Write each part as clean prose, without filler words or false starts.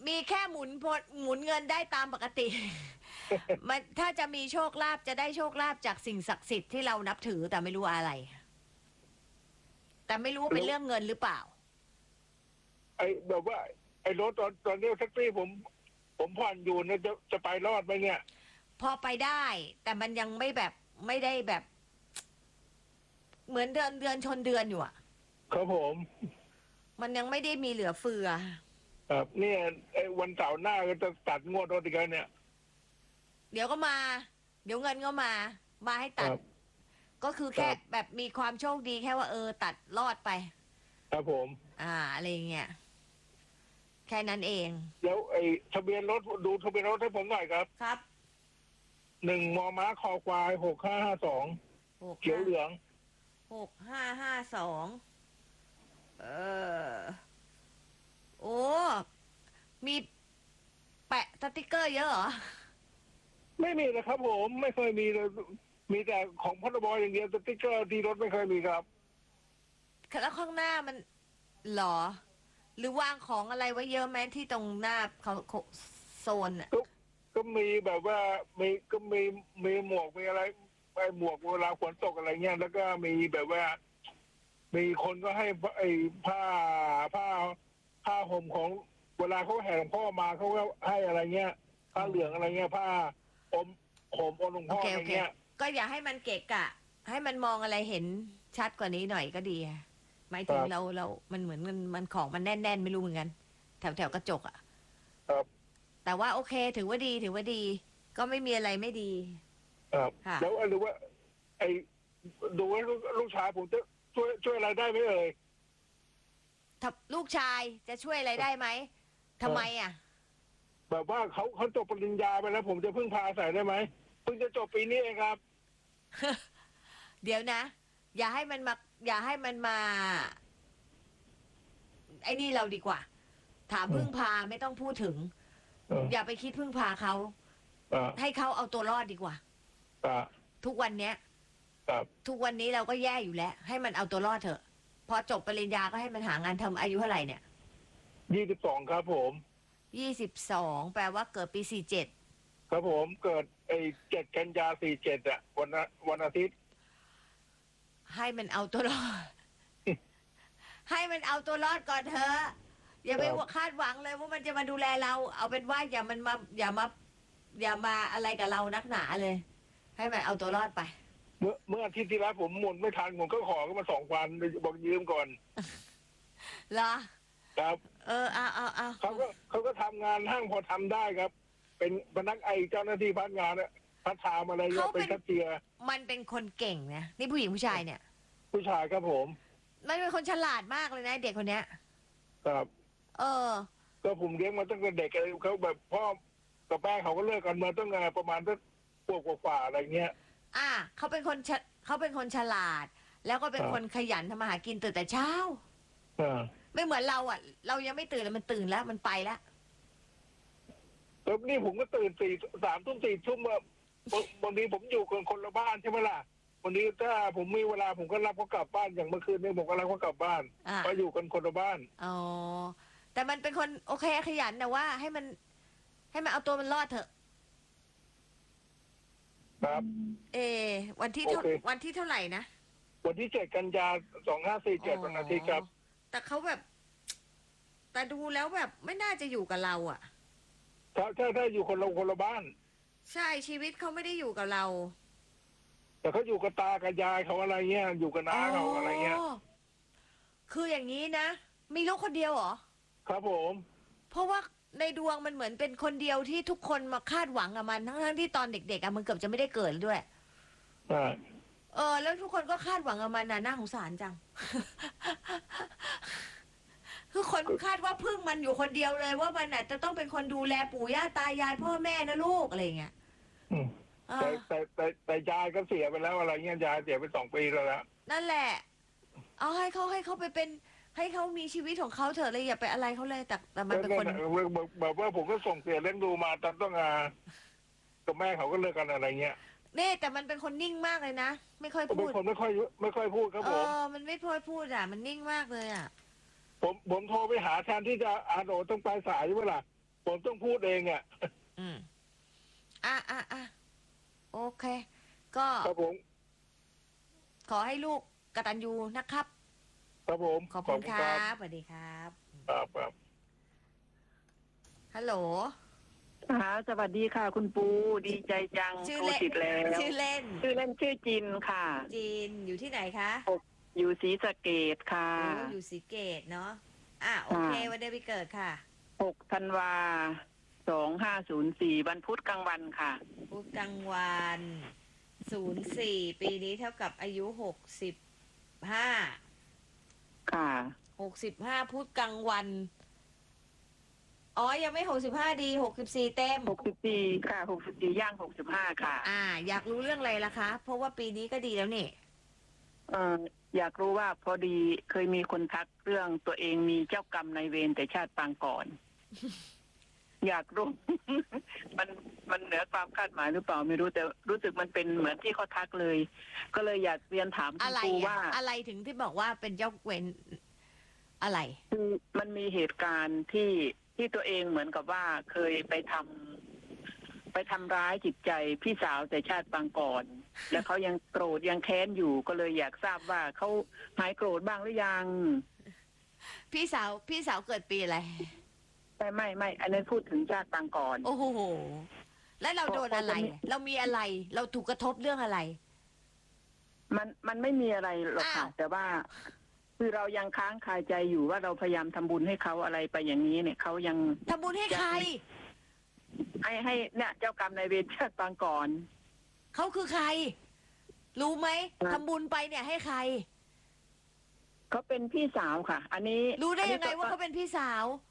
มีแค่หมุนเงินได้ตามปกติ มันถ้าจะมีโชคลาภจะได้โชคลาภจากสิ่งศักดิ์สิทธิ์ที่เรานับถือแต่ไม่รู้อะไร แต่ไม่รู้ว่าเป็นเรื่องเงินหรือเปล่าไอ้แบบว่า ไอ้รถตอนนี้แท็กซี่ผมผ่อนอยู่เนี่ยจะไปรอดไหมเนี่ยพอไปได้ แต่มันยังไม่ได้แบบ เหมือนเดือนชนเดือนอยู่อ่ะครับผมมันยังไม่ได้มีเหลือเฟือครับเนี่ยไอ้วันเสาร์หน้าก็จะตัดงวดรถอีกแล้วเนี่ยเดี๋ยวก็มา เดี๋ยวเงินก็มาให้ตัดครับก็คือแค่ครับแบบมีความโชคดีแค่ว่าตัดรอดไปครับผมอะไรเงี้ยแค่นั้นเองแล้วไอ้ทะเบียนรถดูทะเบียนรถให้ผมหน่อยครับครับ 1 มม.คอควาย6552เขียวเหลือง 6552โอ้มีแปะสติกเกอร์เยอะเหรอไม่มีนะครับผมไม่เคยมีเลยมีแต่ของพรบอย่างเดียวสติ๊กเกอร์ที่รถไม่เคยมีครับแล้วข้างหน้ามันหรอ หรือวางของอะไรไว้เยอะไหมที่ตรงหน้าเขาโซนอ่ะก็มีแบบว่ามีหมวกมีอะไรไอ้หมวกเวลาฝนตกอะไรเงี้ยแล้วก็มีแบบว่า มีคนก็ให้ไอ้ผ้าห่มของเวลาเขาแห่หลวงพ่อมาเขาก็ให้อะไรเงี้ยผ้าเหลืองอะไรเงี้ยผ้าอมห่มองค์หลวงพ่ออะไรเงี้ยก็อย่าให้มันเกะกะ ให้มันมองอะไรเห็นชัดกว่านี้หน่อยก็ดีอะหมายถึงเรามันเหมือนมันของมันแน่นๆไม่รู้เหมือนกันแถวกระจกอ่ะครับแต่ว่าโอเคถือว่าดี ก็ไม่มีอะไรไม่ดีครับค่ะแล้วหรือว่า ไอ้ดูว่าลูกชายผมจะช่วยอะไรได้ไหมเอ่ยถ้าลูกชายจะช่วยอะไรได้ไหมทำไมอ่ะแบบว่าเขาจบปริญญาไปแล้ว ผมจะพึ่งพาอาศัยได้ไหมเพิ่งจะจบปีนี้เองครับเดี๋ยวนะ อย่าให้มันมาไอ้นี่เราดีกว่า ถามพึ่งพาไม่ต้องพูดถึง อย่าไปคิดพึ่งพาเขา ให้เขาเอาตัวรอดดีกว่า ทุกวันเนี้ย ทุกวันนี้เราก็แย่อยู่แล้ว ให้มันเอาตัวรอดเถอะ พอจบปริญญาก็ให้มันหางานทำอายุเท่าไหร่เนี่ย 22ครับผม 22 แปลว่าเกิดปี 47 ครับผมเกิดไอ้7 กันยา47อ่ะวันอาทิตย์ให้มันเอาตัวรอด ให้มันเอาตัวรอดก่อนเถอะ อย่าไปคาดหวังเลยว่ามันจะมาดูแลเรา เอาเป็นว่าอย่ามาอะไรกับเรานักหนาเลย ให้มันเอาตัวรอดไปเมื่ออาทิตย์ที่แล้วผมหมุนไม่ทันผมก็ขอเขามา2,000บอกยืมก่อนเหรอครับเอาเขาก็ทำงานห้างพอทำได้ครับ เป็นพนักเจ้าหน้าที่พัฒงานเนี่ยพัฒนามอะไรเงี้ยเป็นแคชเชียร์มันเป็นคนเก่งนะนี่ผู้หญิงผู้ชายเนี่ยผู้ชายครับผมมันเป็นคนฉลาดมากเลยนะเด็กคนเนี้ยครับ ก็ผมเลี้ยงมาตั้งแต่เด็กเลยเขาแบบพ่อกับแม่เขาก็เลิกกันมาตั้งแต่ประมาณสักขวบกว่าอะไรเงี้ยเขาเป็นคนฉลาด แล้วก็เป็นคนขยันทำมาหากินตื่นแต่เช้า ไม่เหมือนเราอ่ะ เรายังไม่ตื่นเลยมันตื่นแล้วมันไปแล้วแล้วนี่ผมก็ตื่น3 ทุ่ม 4 ทุ่มบางทีผมอยู่คนละบ้านใช่ไหมล่ะวันนี้ถ้าผมมีเวลาผมก็รับเขากลับบ้านอย่างเมื่อคืนนี้ผมก็รับเขากลับบ้านมาอยู่กันคนละบ้านอ๋อ แต่มันเป็นคนโอเคขยันแต่ว่าให้มันเอาตัวมันรอดเถอะครับวันที่เท่าไหร่นะวันที่7 กันยา2547วันอาทิตย์ครับแต่เขาแบบ แต่ดูแล้วแบบไม่น่าจะอยู่กับเราอ่ะถ้าอยู่คนละบ้านใช่ชีวิตเขาไม่ได้อยู่กับเราแต่เขาอยู่กับตากับยายเขาอะไรเงี้ยอยู่กับน้าเขาอะไรเงี้ยคืออย่างนี้นะมีลูกคนเดียวเหรอครับผมเพราะว่าในดวงมันเหมือนเป็นคนเดียวที่ทุกคนมาคาดหวังกับมันทั้งที่ตอนเด็กๆมันเกือบจะไม่ได้เกิดด้วยแล้วทุกคนก็คาดหวังกับมันน่าสงสารจัง คือคนคาดว่าพึ่งมันอยู่คนเดียวเลยว่ามันจะต้องเป็นคนดูแลปู่ย่าตายายพ่อแม่นะลูกอะไรเงี้ยแต่ยายก็เสียไปแล้วอะไรเงี้ยยายเสียไป2 ปีแล้วละนั่นแหละเอาให้เขาไปเป็นให้เขามีชีวิตของเขาเถอะเลยอย่าไปอะไรเขาเลยแต่มันเป็นคนแบบว่าผมก็ส่งเสียเลี้ยงดูมาตอนต้องกับแม่เขาก็เลิกกันอะไรเงี้ยนี่แต่มันเป็นคนนิ่งมากเลยนะไม่ค่อยพูดเป็นคนไม่ค่อยพูดครับผมมันไม่ค่อยพูดมันนิ่งมากเลยผมโทรไปหาแทนที่จะโหนต้องไปสายเวลาผมต้องพูดเองอ่ะอืมโอเค ก็ครับผมขอให้ลูกกตัญญูนะครับครับผมขอบคุณครับสวัสดีครับครับฮัลโหลค่ะสวัสดีค่ะ คุณปูดีใจจังชื่อโทรเล่นติดแล้วชื่อเล่นชื่อเล่นชื่อจินค่ะจีนอยู่ที่ไหนคะอยู่ศรีสะเกษค่ะโอ้อยู่ศรีเกตเนาะโอเค วันเดือนปีเกิดค่ะ 6 ธันวา 2504 วันพุธกลางวันค่ะพุธกลางวัน04ปีนี้เท่ากับอายุ65 ค่ะ 65พุธกลางวันยังไม่65ดี64เต็ม 64ค่ะ64ย่าง65ค่ะอยากรู้เรื่องอะไรล่ะคะ เพราะว่าปีนี้ก็ดีแล้วนี่อยากรู้ว่าพอดีเคยมีคนทักเรื่องตัวเองมีเจ้ากรรมนายเวรแต่ชาติปางก่อน อยากรู้ มันเหนือความคาดหมายหรือเปล่าไม่รู้แต่รู้สึกมันเป็นเหมือนที่เขาทักเลย ก็เลยอยากเรียนถามคุณครูว่าอะไรถึงที่บอกว่าเป็นเจ้าเวรอะไรคือมันมีเหตุการณ์ที่ตัวเองเหมือนกับว่าเคยไปทำร้ายจิตใจพี่สาวแต่ชาติปางก่อน แล้วเขายังโกรธยังแค้นอยู่ก็เลยอยากทราบว่าเขาหายโกรธบ้างหรือยังพี่สาวเกิดปีอะไรไม่อันนั้นพูดถึงชาติปางก่อนโอ้โหแล้วเราโดนอะไร เรามีอะไร เราถูกกระทบเรื่องอะไรมันไม่มีอะไรหรอกค่ะแต่ว่าคือเรายังค้างคาใจอยู่ว่าเราพยายามทำบุญให้เขาอะไรไปอย่างนี้เนี่ยเขายังทำบุญให้ใครให้เนี่ยเจ้ากรรมนายเวรชาติปางก่อนเขาคือใคร รู้ไหมทำบุญไปเนี่ยให้ใครเขาเป็นพี่สาวค่ะ อันนี้รู้ได้ยังไงว่าเขาเป็นพี่สาว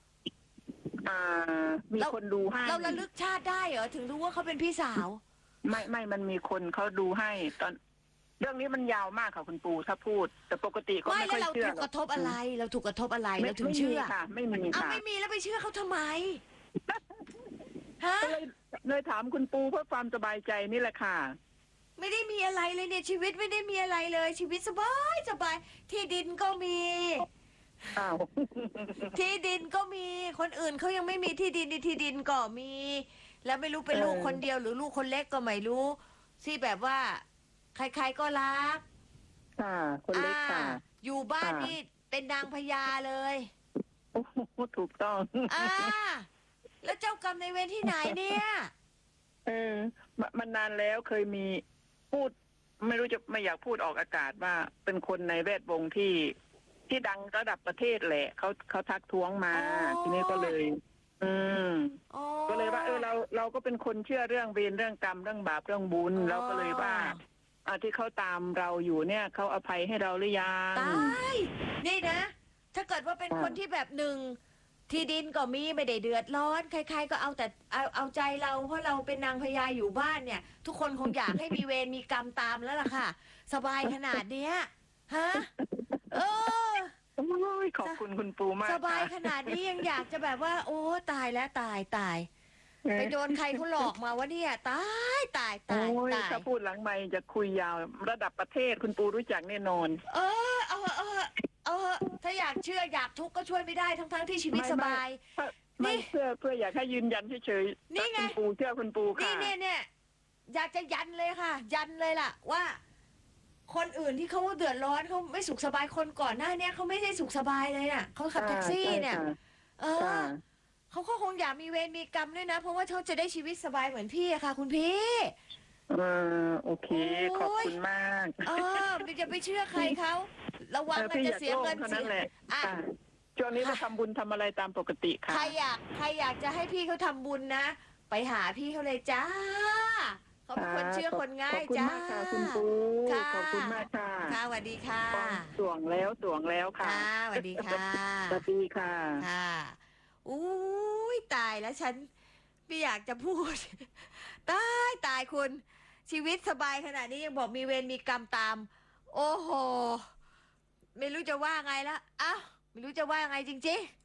มีคนดูให้เราระลึกชาติได้เหรอถึงรู้ว่าเขาเป็นพี่สาวไม่มันมีคนเขาดูให้ตอนเรื่องนี้มันยาวมากค่ะคุณปูถ้าพูด แต่ปกติก็ไม่ไม่แล้ค่วอยเราเชื่อถูกกระทบอะไร เราถูกกระทบอะไรไม่เราถึงเชื่อค่ะ ไม่มีค่ะไม่มีแล้วไปเชื่อเขาทำไมฮะก็เลยถามคุณปูเพื่อความสบายใจนี่แหละค่ะไม่ได้มีอะไรเลยเนี่ยชีวิตไม่ได้มีอะไรเลย ชีวิตสบายที่ดินก็มีอ้าวที่ดินก็มีคนอื่นเขายังไม่มีที่ดินที่ดินก็มี แล้วไม่รู้เป็นลูกคนเดียวหรือลูกคนเล็กก็ไม่รู้ที่แบบว่า ใครๆก็รักค่ะ คนเล็กค่ะอยู่บ้านนี่เป็นนางพญาเลยโอ้โหถูกต้องแล้วเจ้ากรรมในายเวรที่ไหนเนี่ยมันนานแล้วเคยมีพูด ไม่รู้จะไม่อยากพูดออกอากาศว่า เป็นคนในแวดวงที่ดังระดับประเทศแหละเขาทักท้วงมา ทีนี้ก็เลย ก็เลยว่าเราก็เป็นคนเชื่อเรื่องเวรเรื่องกรรมเรื่องบาปเรื่องบุญเราก็เลยว่าที่เขาตามเราอยู่เนี่ยเขาอภัยให้เราหรือยังตายนี่นะถ้าเกิดว่าเป็นคนที่แบบหนึ่งที่ดินก็มีไม่ได้เดือดร้อนใครๆก็เอาแต่เอาใจเราเพราะเราเป็นนางพญาอยู่บ้านเนี่ย ทุกคนคงอยากให้มีเวรมีกรรมตามแล้วล่ะค่ะ สบายขนาดเนี้ยฮะขอบคุณคุณปูมากสบายขนาดนี้ยังอยากจะแบบว่า โอ้ตายแล้วตายไปโดนใครเขาหลอกมาวะเนี่ยตายถ้าพูดหลังไมค์จะคุยยาวระดับประเทศคุณปูรู้จักแน่นอนถ้าอยากเชื่ออยากทุกข์ก็ช่วยไม่ได้ทั้งที่ชีวิตสบายไม่เพื่ออยากให้ยืนยันเฉยๆนี่ไงคุณปูเชื่อคุณปูค่ะเนี่ยอยากจะยันเลยค่ะ ยันเลยล่ะว่าคนอื่นที่เขาเดือดร้อนเขาไม่สุขสบายคนก่อนหน้านี้เขาไม่ได้สุขสบายเลยน่ะเขาขับแท็กซี่เนี่ยเขาก็คงอยากมีเวรมีกรรมด้วยนะเพราะว่าเขาจะได้ชีวิตสบายเหมือนพี่อะค่ะ คุณพี่โอเคขอบคุณมากจะไปเชื่อใครเขาระวังมันจะเสียเงินเสียช่วงนี้เราทำบุญทำอะไรตามปกติค่ะใครอยากจะให้พี่เขาทำบุญนะไปหาพี่เขาเลยจ้าเขาเป็นคนเชื่อคนง่ายจ้าขอบคุณมากค่ะคุณปูขอบคุณมากค่ะค่ะสวัสดีค่ะสวงแล้วค่ะสวัสดีค่ะสวัสดีค่ะค่ะอุ้ยตายแล้วฉันไม่อยากจะพูดตายคุณชีวิตสบายขนาดนี้ยังบอกมีเวรมีกรรมตามโอ้โหไม่รู้จะว่าไงละไม่รู้จะว่าไงจริงๆ